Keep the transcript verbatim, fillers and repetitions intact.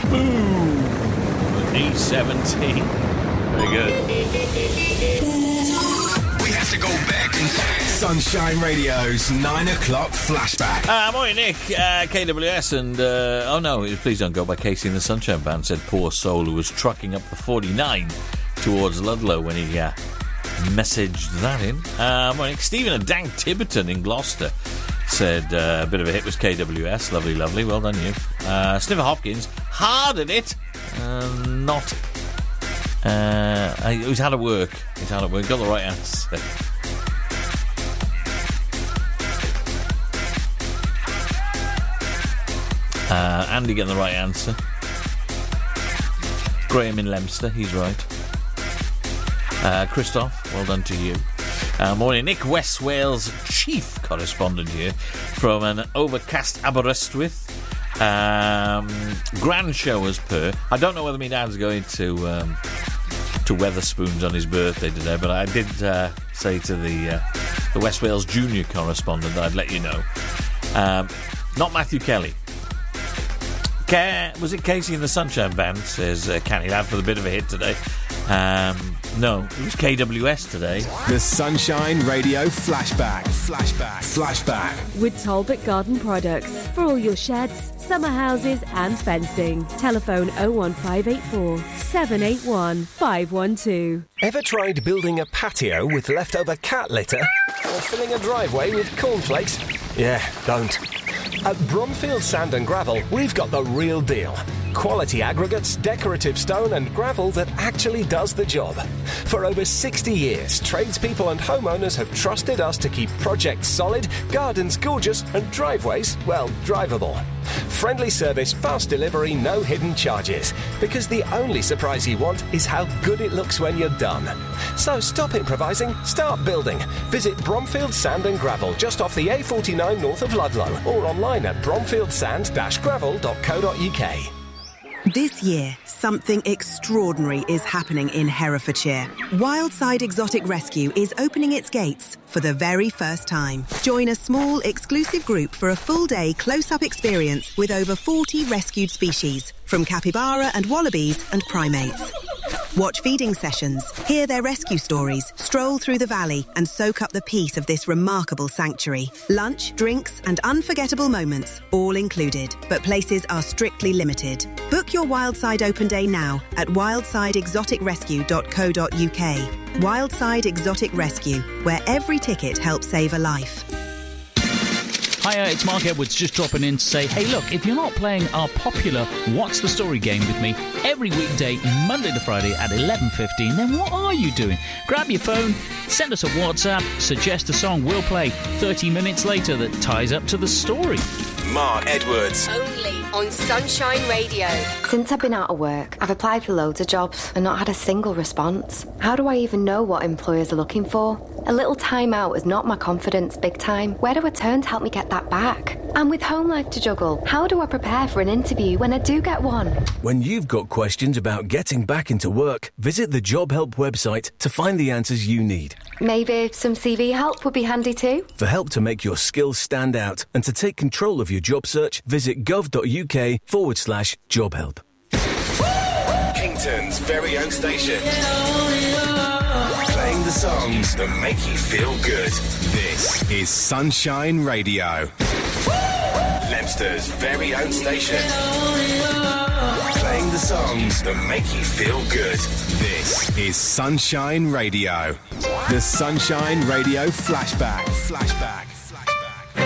Boom! E seventeen. Very good. We have to go back in time. Sunshine Radio's nine o'clock flashback. Uh, morning, Nick. Uh, K W S and... Uh, oh, no, it was Please Don't Go by Casey and the Sunshine Band, said poor soul who was trucking up the forty-nine towards Ludlow when he uh, messaged that in. Uh, morning, Stephen and Dank Tiverton in Gloucester said uh, a bit of a hit was K W S. Lovely, lovely. Well done, you. Uh, Sniffer Hopkins, hard at it. Uh, not... Uh, he's hard at work. He's hard at work. Got the right answer. Uh, Andy getting the right answer. Graham in Leominster, he's right. Uh, Christoph, well done to you. Uh, morning, Nick, West Wales chief correspondent here from an overcast Aberystwyth. Um, grand show as per. I don't know whether my dad's going to um, to Wetherspoons on his birthday today, but I did uh, say to the uh, the West Wales junior correspondent that I'd let you know. Um, not Matthew Kelly. Was it Casey and the Sunshine Band, says uh, Canny Lad, for the bit of a hit today. Um, no, it was K W S today. The Sunshine Radio Flashback. Flashback. Flashback. With Talbot Garden Products. For all your sheds, summer houses and fencing. Telephone oh one five eight four, seven eight one, five one two. Ever tried building a patio with leftover cat litter? Or filling a driveway with cornflakes? Yeah, don't. At Bromfield Sand and Gravel, we've got the real deal. Quality aggregates, decorative stone and gravel that actually does the job. For over sixty years, tradespeople and homeowners have trusted us to keep projects solid, gardens gorgeous and driveways, well, drivable. Friendly service, fast delivery, no hidden charges. Because the only surprise you want is how good it looks when you're done. So stop improvising, start building. Visit Bromfield Sand and Gravel just off the A forty-nine north of Ludlow or online at bromfield sand dash gravel dot co dot uk. This year, something extraordinary is happening in Herefordshire. Wildside Exotic Rescue is opening its gates for the very first time. Join a small, exclusive group for a full-day close-up experience with over forty rescued species, from capybara and wallabies and primates. Watch feeding sessions, hear their rescue stories, stroll through the valley and soak up the peace of this remarkable sanctuary. Lunch, drinks and unforgettable moments, all included, but places are strictly limited. Book your Wildside Open Day now at wildside exotic rescue dot co dot uk. Wildside Exotic Rescue, where every ticket helps save a life. Hiya, it's Mark Edwards just dropping in to say, hey look, if you're not playing our popular What's the Story game with me every weekday, Monday to Friday at eleven fifteen, then what are you doing? Grab your phone, send us a WhatsApp, suggest a song we'll play thirty minutes later that ties up to the story. Mark Edwards. Only on Sunshine Radio. Since I've been out of work, I've applied for loads of jobs and not had a single response. How do I even know what employers are looking for? A little time out has knocked my confidence big time. Where do I turn to help me get that back? And with home life to juggle, how do I prepare for an interview when I do get one? When you've got questions about getting back into work, visit the Job Help website to find the answers you need. Maybe some C V help would be handy too. For help to make your skills stand out and to take control of your job search, visit gov.uk forward slash job help. Kington's very own station. Playing the songs that make you feel good. This is Sunshine Radio. Leominster's very own station. Playing the songs that make you feel good. This is Sunshine Radio. The Sunshine Radio Flashback. Flashback. Flashback.